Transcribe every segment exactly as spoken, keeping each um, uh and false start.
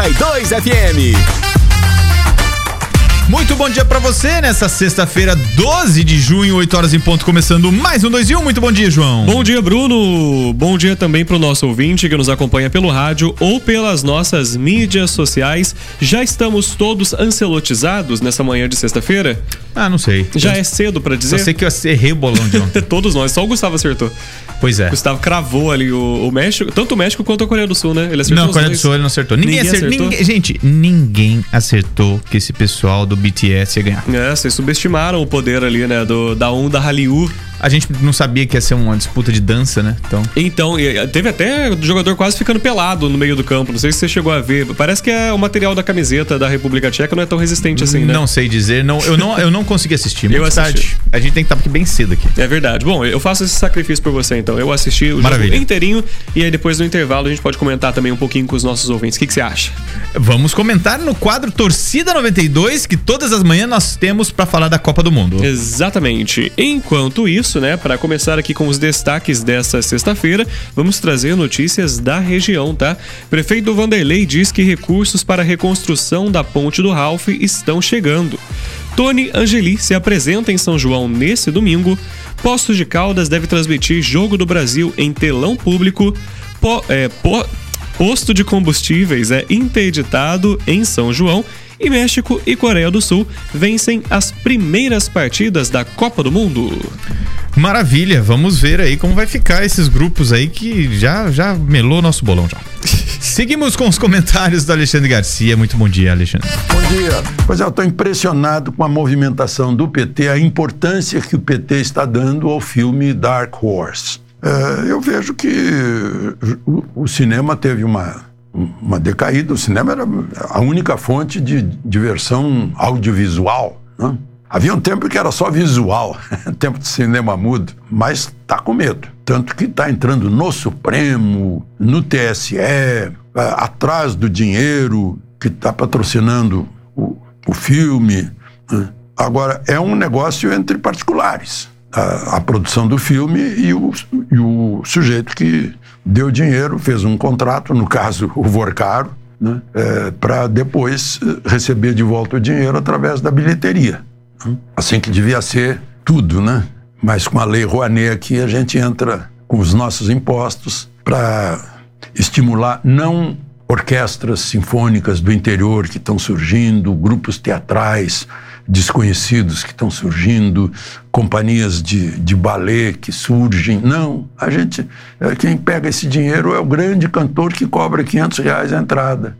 noventa e dois F M. Muito bom dia pra você nessa sexta-feira, doze de junho, oito horas em ponto, começando mais um dois e um. Muito bom dia, João. Bom dia, Bruno. Bom dia também pro nosso ouvinte que nos acompanha pelo rádio ou pelas nossas mídias sociais. Já estamos todos ancelotizados nessa manhã de sexta-feira? Ah, não sei. Já eu, é cedo pra dizer? Eu sei que eu errei o bolão de ontem. Todos nós, só o Gustavo acertou. Pois é. O Gustavo cravou ali o, o México, tanto o México quanto a Coreia do Sul, né? Ele acertou. Não, a Coreia do Sul ele não acertou. Ninguém, ninguém acertou. acertou. Ninguém, gente, ninguém acertou que esse pessoal do B T S ia ganhar. É, vocês subestimaram o poder ali, né? Do, da onda Hallyu. A gente não sabia que ia ser uma disputa de dança, né? Então, então teve até o jogador quase ficando pelado no meio do campo. Não sei se você chegou a ver. Parece que é o material da camiseta da República Tcheca não é tão resistente assim, né? Não sei dizer. Não, eu, não, eu não consegui assistir. Eu assisti. Tarde. A gente tem que estar aqui bem cedo aqui. É verdade. Bom, eu faço esse sacrifício por você, então. Eu assisti o Maravilha. jogo inteirinho e aí depois no intervalo a gente pode comentar também um pouquinho com os nossos ouvintes. O que, que você acha? Vamos comentar no quadro Torcida noventa e dois, que todas as manhãs nós temos pra falar da Copa do Mundo. Exatamente. Enquanto isso, né, para começar aqui com os destaques dessa sexta-feira, vamos trazer notícias da região, tá? Prefeito Vanderlei diz que recursos para a reconstrução da Ponte do Ralph estão chegando. Tony Angeli se apresenta em São João nesse domingo. Poços de Caldas deve transmitir Jogo do Brasil em telão público. Po, é, po, posto de combustíveis é interditado em São João. E México e Coreia do Sul vencem as primeiras partidas da Copa do Mundo. Maravilha, vamos ver aí como vai ficar esses grupos aí que já, já melou nosso bolão já. Seguimos com os comentários do Alexandre Garcia. Muito bom dia, Alexandre. Bom dia. Pois é, eu estou impressionado com a movimentação do P T, a importância que o P T está dando ao filme Dark Horse. É, eu vejo que o, o cinema teve uma... uma decaída. O cinema era a única fonte de diversão audiovisual, né? Havia um tempo que era só visual, tempo de cinema mudo, mas tá com medo. Tanto que está entrando no Supremo, no T S E, atrás do dinheiro que está patrocinando o, o filme, né? Agora, é um negócio entre particulares. A, a produção do filme e o, e o sujeito que deu dinheiro, fez um contrato, no caso o Vorcaro, né, é, para depois receber de volta o dinheiro através da bilheteria. Né? Assim que devia ser tudo, né? Mas com a Lei Rouanet aqui a gente entra com os nossos impostos para estimular não orquestras sinfônicas do interior que estão surgindo, grupos teatrais desconhecidos que estão surgindo, companhias de, de balé que surgem. Não, a gente, quem pega esse dinheiro é o grande cantor que cobra quinhentos reais a entrada.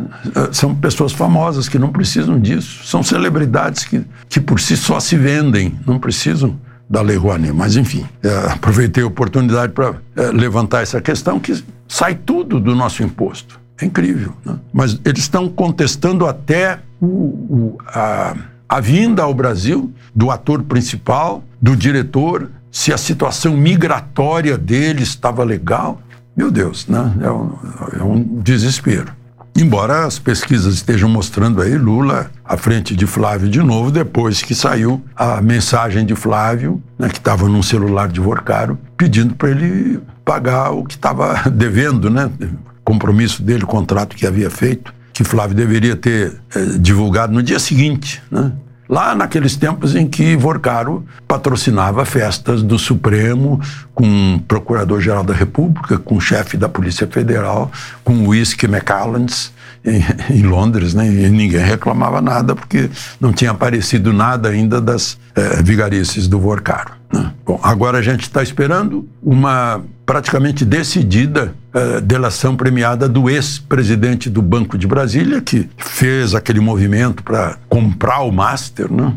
São pessoas famosas que não precisam disso, são celebridades que, que por si só se vendem, não precisam da Lei Rouanet. Mas enfim, é, aproveitei a oportunidade para é, levantar essa questão que sai tudo do nosso imposto. É incrível, né? Mas eles estão contestando até o, o, a... a vinda ao Brasil do ator principal, do diretor, se a situação migratória dele estava legal. Meu Deus, né? É um, é um desespero. Embora as pesquisas estejam mostrando aí Lula à frente de Flávio de novo, depois que saiu a mensagem de Flávio, né, que estava num celular de Vorcaro, pedindo para ele pagar o que estava devendo, né? Compromisso dele, o contrato que havia feito, que Flávio deveria ter eh, divulgado no dia seguinte, né? Lá naqueles tempos em que Vorcaro patrocinava festas do Supremo com o Procurador-Geral da República, com o chefe da Polícia Federal, com o Whisky Macallan's em, em Londres, né? E ninguém reclamava nada porque não tinha aparecido nada ainda das eh, vigarices do Vorcaro, né? Bom, agora a gente está esperando uma praticamente decidida uh, delação premiada do ex-presidente do Banco de Brasília, que fez aquele movimento para comprar o Master, né?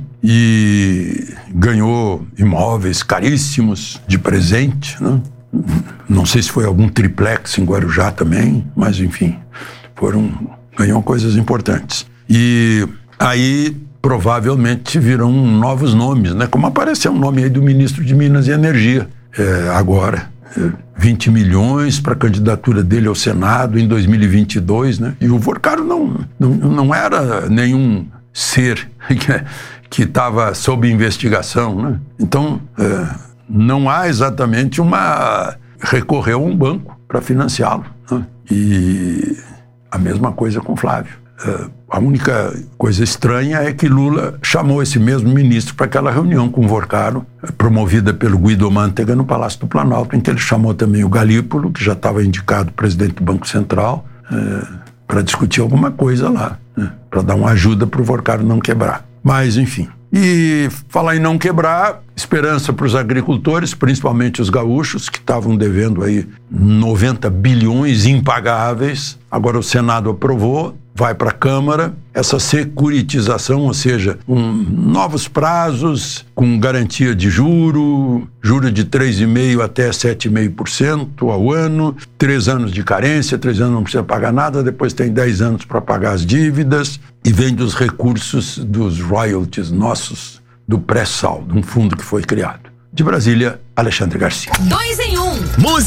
E ganhou imóveis caríssimos de presente, né? Não sei se foi algum triplex em Guarujá também, mas enfim, foram, ganhou coisas importantes. E aí provavelmente virão novos nomes, né? Como apareceu um nome aí do ministro de Minas e Energia é, agora. vinte milhões para a candidatura dele ao Senado em dois mil e vinte e dois, né? E o Vorcaro não, não, não era nenhum ser que estava sob investigação, né? Então, é, não há exatamente uma... recorreu a um banco para financiá-lo, né? E A mesma coisa com Flávio. Uh, a única coisa estranha é que Lula chamou esse mesmo ministro para aquela reunião com o Vorcaro, promovida pelo Guido Mantega no Palácio do Planalto, em que ele chamou também o Galípolo, que já estava indicado presidente do Banco Central, uh, para discutir alguma coisa lá, né? Para dar uma ajuda para o Vorcaro não quebrar. Mas, enfim. E falar em não quebrar, esperança para os agricultores, principalmente os gaúchos, que estavam devendo aí noventa bilhões impagáveis. Agora o Senado aprovou, vai para a Câmara, essa securitização, ou seja, um, novos prazos com garantia de juro, juro de três vírgula cinco por cento até sete vírgula cinco por cento ao ano, três anos de carência, três anos não precisa pagar nada, depois tem dez anos para pagar as dívidas e vem dos recursos dos royalties nossos, do pré-sal, de um fundo que foi criado. De Brasília, Alexandre Garcia. Dois em um. Música